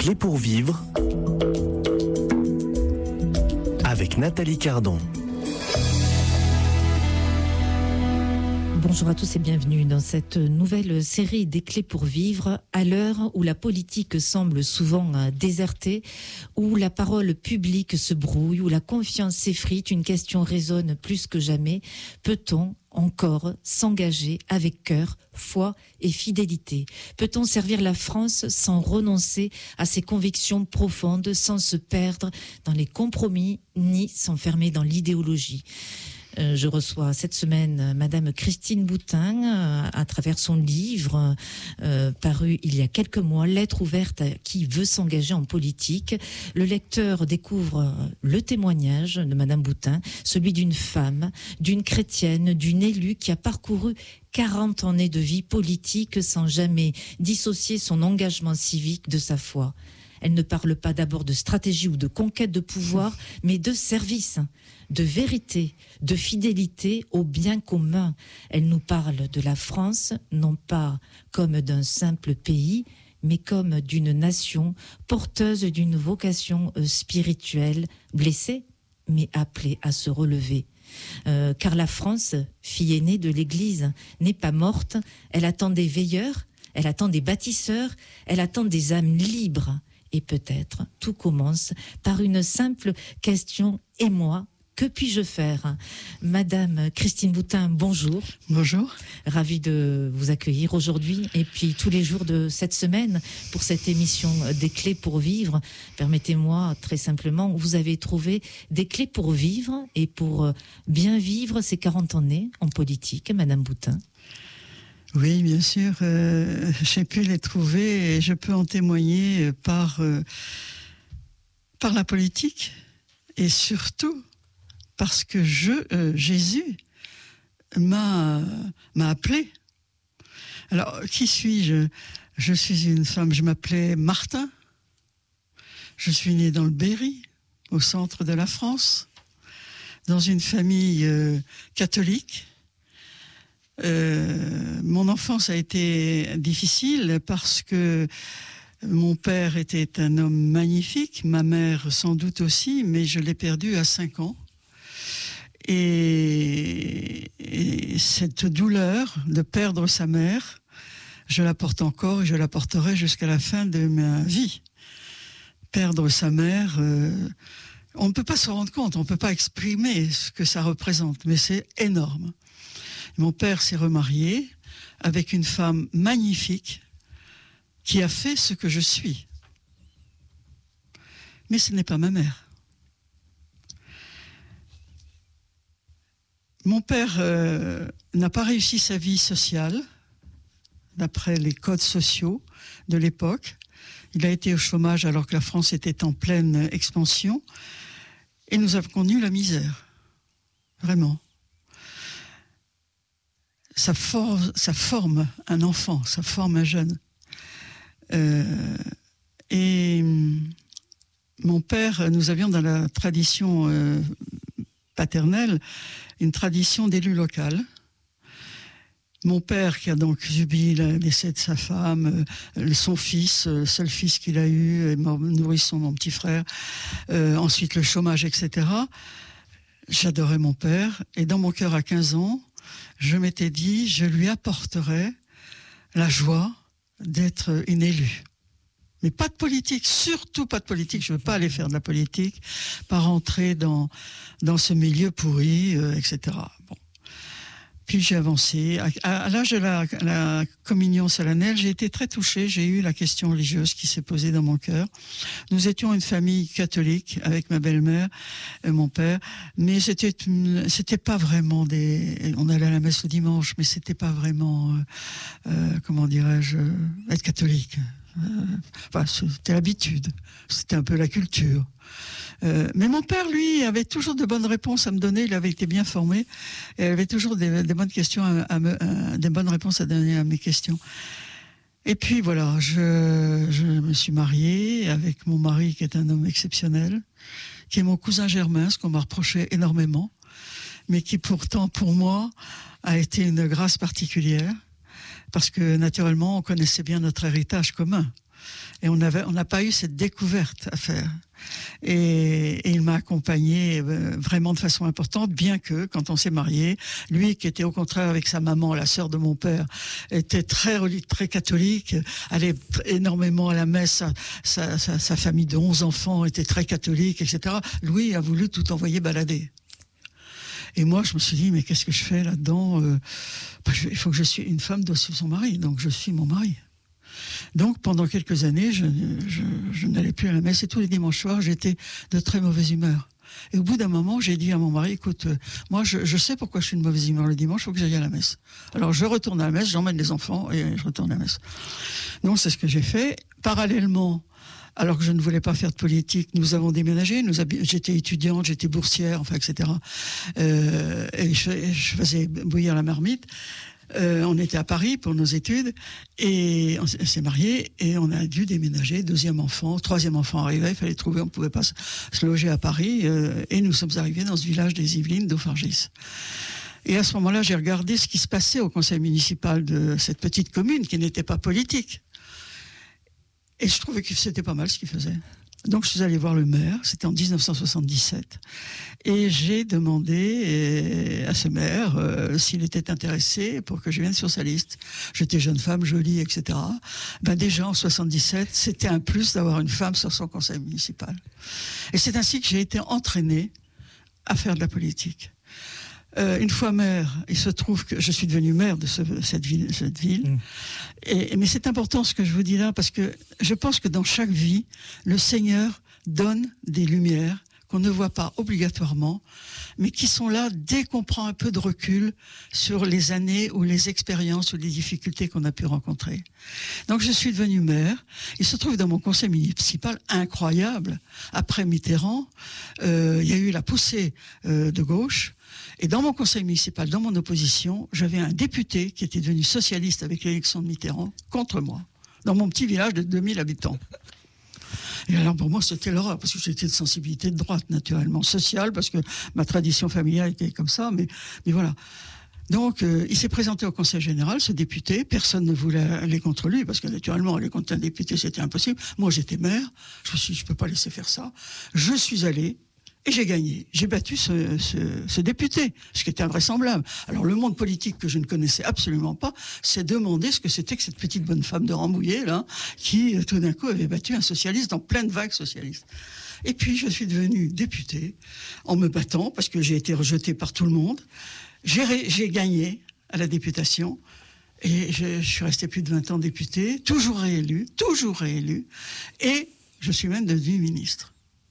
clés pour vivre avec Nathalie Cardon. Bonjour à tous et bienvenue dans cette nouvelle série des clés pour vivre à l'heure où la politique semble souvent désertée, où la parole publique se brouille, où la confiance s'effrite. Une question résonne plus que jamais. Peut-on encore s'engager avec cœur, foi et fidélité? Peut-on servir la France sans renoncer à ses convictions profondes, sans se perdre dans les compromis, ni s'enfermer dans l'idéologie? Je reçois cette semaine Madame Christine Boutin à travers son livre paru il y a quelques mois, Lettre ouverte à qui veut s'engager en politique. Le lecteur découvre le témoignage de Madame Boutin, celui d'une femme, d'une chrétienne, d'une élue qui a parcouru 40 années de vie politique sans jamais dissocier son engagement civique de sa foi. Elle ne parle pas d'abord de stratégie ou de conquête de pouvoir, mais de service, de vérité, de fidélité au bien commun. Elle nous parle de la France, non pas comme d'un simple pays, mais comme d'une nation porteuse d'une vocation spirituelle, blessée, mais appelée à se relever. Car la France, fille aînée de l'Église, n'est pas morte, elle attend des veilleurs, elle attend des bâtisseurs, elle attend des âmes libres. Et peut-être tout commence par une simple question. Et moi, que puis-je faire? Madame Christine Boutin, bonjour. Bonjour. Ravie de vous accueillir aujourd'hui et puis tous les jours de cette semaine pour cette émission des clés pour vivre. Permettez-moi très simplement, vous avez trouvé des clés pour vivre et pour bien vivre ces 40 années en politique, Madame Boutin. Oui, bien sûr, j'ai pu les trouver et je peux en témoigner par la politique et surtout parce que Jésus m'a appelé. Alors, qui suis-je? Je suis une femme, je m'appelais Martin. Je suis née dans le Berry, au centre de la France, dans une famille catholique. Mon enfance a été difficile parce que mon père était un homme magnifique, ma mère sans doute aussi, mais je l'ai perdu à 5 ans. Et cette douleur de perdre sa mère, je la porte encore et je la porterai jusqu'à la fin de ma vie. Perdre sa mère, on ne peut pas se rendre compte, on ne peut pas exprimer ce que ça représente, mais c'est énorme. Mon père s'est remarié avec une femme magnifique qui a fait ce que je suis. Mais ce n'est pas ma mère. Mon père n'a pas réussi sa vie sociale, d'après les codes sociaux de l'époque. Il a été au chômage alors que la France était en pleine expansion. Et nous avons connu la misère. Vraiment. Ça forme un enfant, ça forme un jeune. Et mon père, nous avions dans la tradition paternelle une tradition d'élu local. Mon père, qui a donc subi le décès de sa femme, son fils, le seul fils qu'il a eu, et nourrisson, mon petit frère, ensuite le chômage, etc. J'adorais mon père, et dans mon cœur à 15 ans, je m'étais dit, je lui apporterai la joie d'être une élue. Mais pas de politique, surtout pas de politique. Je ne veux pas aller faire de la politique, pas rentrer dans ce milieu pourri, etc. Bon. Puis j'ai avancé. À l'âge de la communion solennelle, j'ai été très touchée. J'ai eu la question religieuse qui s'est posée dans mon cœur. Nous étions une famille catholique avec ma belle-mère et mon père, mais c'était pas vraiment on allait à la messe le dimanche, mais c'était pas vraiment, comment dirais-je, être catholique. Enfin, c'était l'habitude. C'était un peu la culture. Mais mon père, lui, avait toujours de bonnes réponses à me donner. Il avait été bien formé et il avait toujours des bonnes questions des bonnes réponses à donner à mes questions. Et puis voilà, je me suis mariée avec mon mari qui est un homme exceptionnel, qui est mon cousin germain, ce qu'on m'a reproché énormément, mais qui pourtant, pour moi, a été une grâce particulière. Parce que naturellement, on connaissait bien notre héritage commun. Et on n'a pas eu cette découverte à faire. Et il m'a accompagnée vraiment de façon importante, bien que, quand on s'est mariés, lui, qui était au contraire avec sa maman, la sœur de mon père, était très catholique, allait énormément à la messe, sa famille de 11 enfants était très catholique, etc. Louis a voulu tout envoyer balader. Et moi, je me suis dit, mais qu'est-ce que je fais là-dedans? Il faut que je suis une femme doit suivre son mari, donc je suis mon mari. Donc, pendant quelques années, je n'allais plus à la messe et tous les dimanches soirs, j'étais de très mauvaise humeur. Et au bout d'un moment, j'ai dit à mon mari, écoute, moi, je sais pourquoi je suis de mauvaise humeur le dimanche, il faut que j'aille à la messe. Alors, je retourne à la messe, j'emmène les enfants et je retourne à la messe. Donc, c'est ce que j'ai fait. Parallèlement, alors que je ne voulais pas faire de politique, nous avons déménagé. J'étais étudiante, j'étais boursière, enfin, etc. Et je faisais bouillir la marmite. On était à Paris pour nos études et on s'est mariés et on a dû déménager. Deuxième enfant, troisième enfant arrivait, il fallait trouver, on ne pouvait pas se loger à Paris et nous sommes arrivés dans ce village des Yvelines d'Auffargis. Et à ce moment-là, j'ai regardé ce qui se passait au conseil municipal de cette petite commune qui n'était pas politique. Et je trouvais que c'était pas mal ce qu'il faisait. Donc je suis allée voir le maire, c'était en 1977, et j'ai demandé à ce maire s'il était intéressé pour que je vienne sur sa liste. J'étais jeune femme, jolie, etc. Déjà en 77, c'était un plus d'avoir une femme sur son conseil municipal. Et c'est ainsi que j'ai été entraînée à faire de la politique. Une fois maire, il se trouve que je suis devenue maire de cette ville. Mais c'est important ce que je vous dis là, parce que je pense que dans chaque vie, le Seigneur donne des lumières qu'on ne voit pas obligatoirement, mais qui sont là dès qu'on prend un peu de recul sur les années ou les expériences ou les difficultés qu'on a pu rencontrer. Donc je suis devenue maire. Il se trouve dans mon conseil municipal incroyable, après Mitterrand, il y a eu la poussée de gauche. Et dans mon conseil municipal, dans mon opposition, j'avais un député qui était devenu socialiste avec l'élection de Mitterrand contre moi, dans mon petit village de 2000 habitants. Et alors pour moi c'était l'horreur, parce que j'étais de sensibilité de droite naturellement, sociale, parce que ma tradition familiale était comme ça, mais voilà. Donc il s'est présenté au conseil général, ce député, personne ne voulait aller contre lui, parce que naturellement aller contre un député c'était impossible. Moi j'étais maire, je me suis dit je peux pas laisser faire ça. Je suis allé, et j'ai gagné. J'ai battu ce député, ce qui était invraisemblable. Alors le monde politique que je ne connaissais absolument pas s'est demandé ce que c'était que cette petite bonne femme de Rambouillet, là, qui tout d'un coup avait battu un socialiste dans plein de vagues socialistes. Et puis je suis devenue députée en me battant, parce que j'ai été rejetée par tout le monde. J'ai gagné à la députation. Et je suis restée plus de 20 ans députée, toujours réélue. Et je suis même devenue ministre.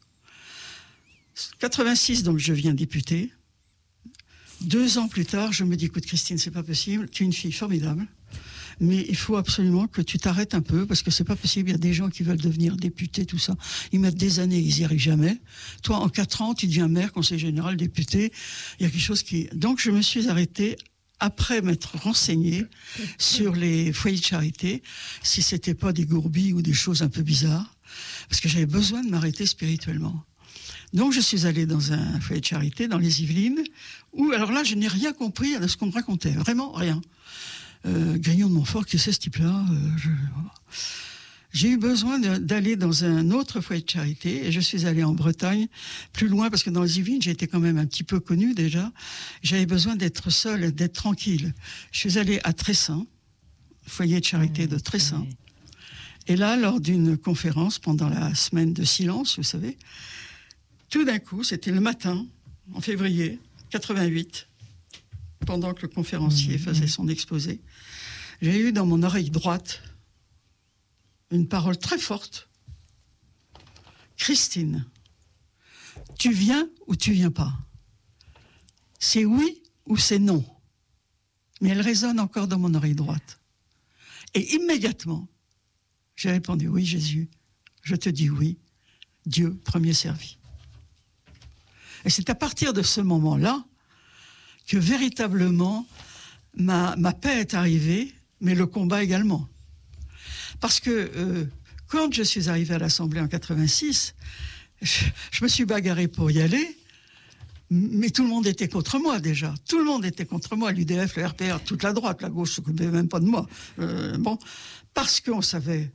86, donc je deviens députée. 2 ans plus tard, je me dis, écoute Christine, c'est pas possible, tu es une fille formidable, mais il faut absolument que tu t'arrêtes un peu, parce que c'est pas possible, il y a des gens qui veulent devenir députés, tout ça. Ils mettent des années, ils n'y arrivent jamais. Toi, en 4 ans, tu deviens maire, conseiller général, député. Il y a quelque chose qui... Donc je me suis arrêtée, après m'être renseignée sur les foyers de charité, si c'était pas des gourbilles ou des choses un peu bizarres, parce que j'avais besoin de m'arrêter spirituellement. Donc je suis allée dans un foyer de charité, dans les Yvelines, où, alors là, je n'ai rien compris de ce qu'on me racontait, vraiment rien. Grignon de Montfort, qui c'est ce type-là J'ai eu besoin d'aller dans un autre foyer de charité, et je suis allée en Bretagne, plus loin, parce que dans les Yvelines, j'étais quand même un petit peu connue déjà. J'avais besoin d'être seule, d'être tranquille. Je suis allée à Tressin, foyer de charité de Tressin. Et là, lors d'une conférence, pendant la semaine de silence, vous savez, tout d'un coup, c'était le matin, en février 88, pendant que le conférencier faisait son exposé, j'ai eu dans mon oreille droite une parole très forte. Christine, tu viens ou tu viens pas? C'est oui ou c'est non? Mais elle résonne encore dans mon oreille droite. Et immédiatement, j'ai répondu, oui Jésus, je te dis oui, Dieu premier servi. Et c'est à partir de ce moment-là que véritablement ma paix est arrivée, mais le combat également. Parce que quand je suis arrivée à l'Assemblée en 86, je me suis bagarrée pour y aller, mais tout le monde était contre moi déjà. Tout le monde était contre moi, l'UDF, le RPR, toute la droite, la gauche ne s'occupait même pas de moi. Parce qu'on savait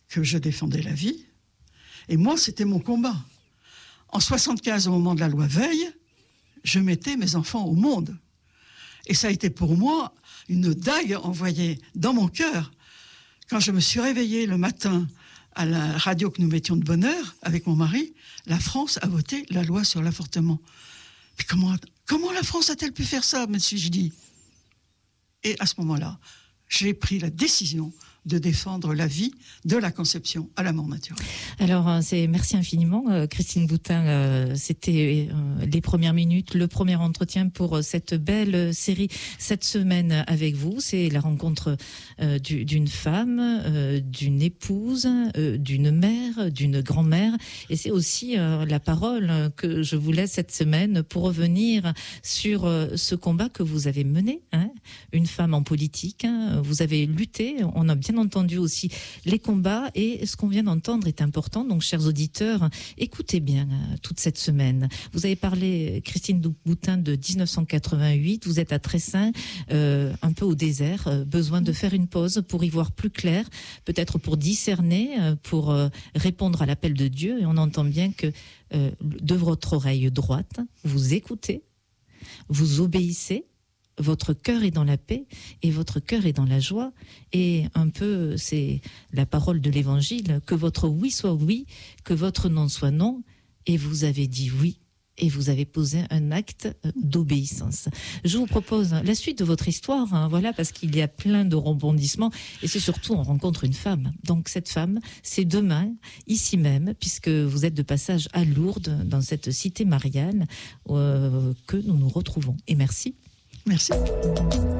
que je défendais la vie. Et moi, c'était mon combat. En 1975, au moment de la loi Veil, je mettais mes enfants au monde. Et ça a été pour moi une dague envoyée dans mon cœur. Quand je me suis réveillée le matin à la radio que nous mettions de bonne heure avec mon mari, la France a voté la loi sur l'avortement. Mais comment la France a-t-elle pu faire ça, me suis-je dit. Et à ce moment-là, j'ai pris la décision de défendre la vie de la conception à la mort naturelle. Alors, merci infiniment, Christine Boutin. C'était les premières minutes, le premier entretien pour cette belle série cette semaine avec vous. C'est la rencontre d'une femme, d'une épouse, d'une mère, d'une grand-mère. Et c'est aussi la parole que je vous laisse cette semaine pour revenir sur ce combat que vous avez mené. Une femme en politique. Vous avez lutté. On a bien entendu aussi les combats, et ce qu'on vient d'entendre est important. Donc, chers auditeurs, écoutez bien toute cette semaine. Vous avez parlé, Christine Boutin, de 1988. Vous êtes à Tressin, un peu au désert, besoin de faire une pause pour y voir plus clair, peut-être pour discerner, pour répondre à l'appel de Dieu. Et on entend bien que de votre oreille droite, vous écoutez, vous obéissez. Votre cœur est dans la paix et votre cœur est dans la joie. Et un peu, c'est la parole de l'Évangile, que votre oui soit oui, que votre non soit non. Et vous avez dit oui et vous avez posé un acte d'obéissance. Je vous propose la suite de votre histoire, voilà, parce qu'il y a plein de rebondissements. Et c'est surtout, on rencontre une femme. Donc cette femme, c'est demain, ici même, puisque vous êtes de passage à Lourdes, dans cette cité mariale, que nous nous retrouvons. Et merci. Merci.